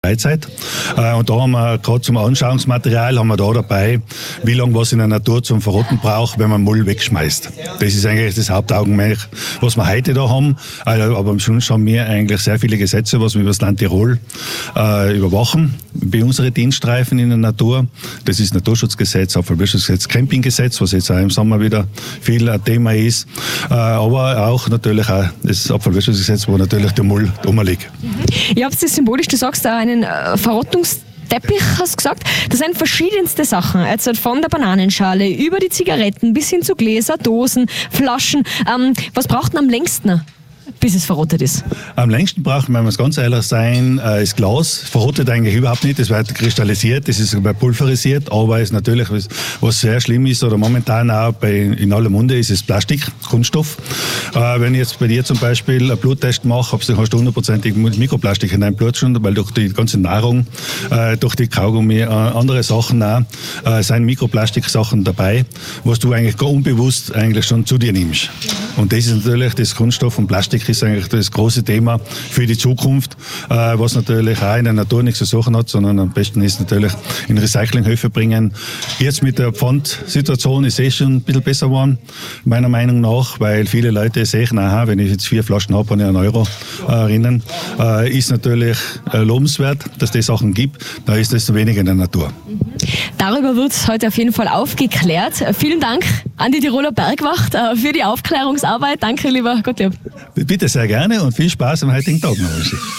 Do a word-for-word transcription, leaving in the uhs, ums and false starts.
Freizeit. Und da haben wir gerade zum Anschauungsmaterial haben wir da dabei, wie lange was in der Natur zum Verrotten braucht, wenn man Müll wegschmeißt. Das ist eigentlich das Hauptaugenmerk, was wir heute da haben. Aber schon haben wir eigentlich sehr viele Gesetze, was wir über das Land Tirol äh, überwachen. Bei unseren Dienststreifen in der Natur. Das ist Naturschutzgesetz, Abfallwirtschaftsgesetz, Campinggesetz, was jetzt auch im Sommer wieder viel ein Thema ist. Äh, aber auch natürlich auch das Abfallwirtschaftsgesetz, wo natürlich der Müll rumliegt. Ihr habt das symbolisch, du sagst da einen äh, Verrottungsteppich, hast du gesagt. Das sind verschiedenste Sachen, also von der Bananenschale über die Zigaretten bis hin zu Gläser, Dosen, Flaschen. Ähm, was braucht man am längsten, bis es verrottet ist? Am längsten braucht man, wenn wir es ganz ehrlich sein, äh, das Glas. Verrottet eigentlich überhaupt nicht, das wird kristallisiert, das ist pulverisiert, aber es ist natürlich, was, was sehr schlimm ist oder momentan auch bei, in aller Munde ist, ist Plastik, Kunststoff. Äh, wenn ich jetzt bei dir zum Beispiel einen Bluttest mache, hast du hundertprozentig Mikroplastik in deinem Blut schon, weil durch die ganze Nahrung, äh, durch die Kaugummi, äh, andere Sachen auch, äh, sind Mikroplastiksachen dabei, was du eigentlich gar unbewusst eigentlich schon zu dir nimmst. Und das ist natürlich, das Kunststoff und Plastik ist eigentlich das große Thema für die Zukunft, äh, was natürlich auch in der Natur nichts zu suchen hat, sondern am besten ist natürlich in Recyclinghöfe bringen. Jetzt mit der Pfandsituation ist es schon ein bisschen besser geworden, meiner Meinung nach, weil viele Leute sehen, aha, wenn ich jetzt vier Flaschen habe, habe ich einen Euro äh, rinnen. Äh, ist natürlich äh, lobenswert, dass es die Sachen gibt, da ist es weniger in der Natur. Darüber wird heute auf jeden Fall aufgeklärt. Vielen Dank an die Tiroler Bergwacht äh, für die Aufklärungsarbeit. Danke, lieber Gottlieb. Bitte sehr gerne und viel Spaß am heutigen Tag noch.